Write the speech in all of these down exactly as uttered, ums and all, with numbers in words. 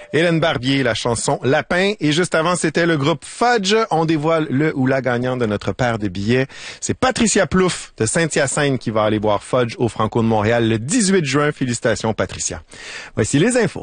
Hélène Barbier, la chanson Lapin. Et juste avant, c'était le groupe Fudge. On dévoile le ou la gagnante de notre paire de billets. C'est Patricia Plouffe de Saint-Hyacinthe qui va aller voir Fudge au Franco de Montréal le dix-huit juin. Félicitations, Patricia. Voici les infos.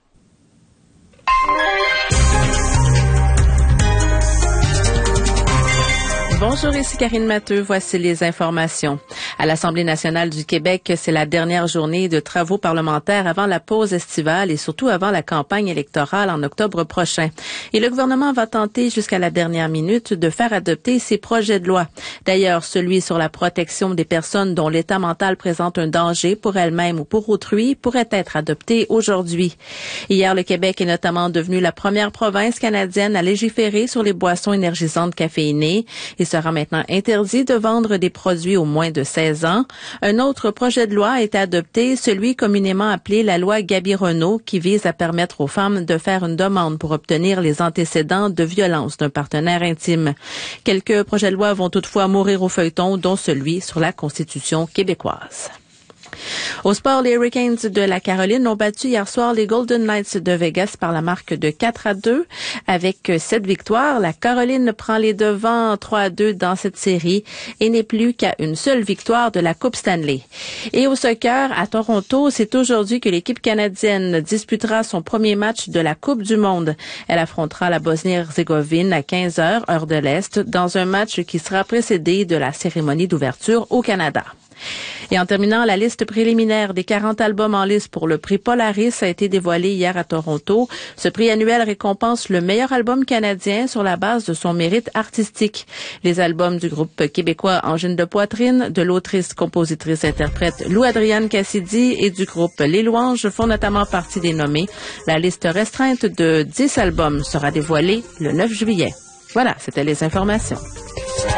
Bonjour, ici Karine Matteux. Voici les informations. À l'Assemblée nationale du Québec, c'est la dernière journée de travaux parlementaires avant la pause estivale et surtout avant la campagne électorale en octobre prochain. Et le gouvernement va tenter jusqu'à la dernière minute de faire adopter ses projets de loi. D'ailleurs, celui sur la protection des personnes dont l'état mental présente un danger pour elles-mêmes ou pour autrui pourrait être adopté aujourd'hui. Hier, le Québec est notamment devenu la première province canadienne à légiférer sur les boissons énergisantes caféinées. Il sera maintenant interdit de vendre des produits aux moins de seize ans. Un autre projet de loi a été adopté, celui communément appelé la loi Gabi-Renault, qui vise à permettre aux femmes de faire une demande pour obtenir les antécédents de violence d'un partenaire intime. Quelques projets de loi vont toutefois mourir au feuilleton, dont celui sur la Constitution québécoise. Au sport, les Hurricanes de la Caroline ont battu hier soir les Golden Knights de Vegas par la marque de quatre à deux. Avec cette victoire, la Caroline prend les devants trois à deux dans cette série et n'est plus qu'à une seule victoire de la Coupe Stanley. Et au soccer, à Toronto, c'est aujourd'hui que l'équipe canadienne disputera son premier match de la Coupe du Monde. Elle affrontera la Bosnie-Herzégovine à quinze heures, heure de l'Est, dans un match qui sera précédé de la cérémonie d'ouverture au Canada. Et en terminant, la liste préliminaire des quarante albums en lice pour le prix Polaris a été dévoilée hier à Toronto. Ce prix annuel récompense le meilleur album canadien sur la base de son mérite artistique. Les albums du groupe québécois Angine de Poitrine, de l'autrice, compositrice, interprète Lou-Adrienne Cassidy et du groupe Les Louanges font notamment partie des nommés. La liste restreinte de dix albums sera dévoilée le neuf juillet. Voilà, c'était les informations.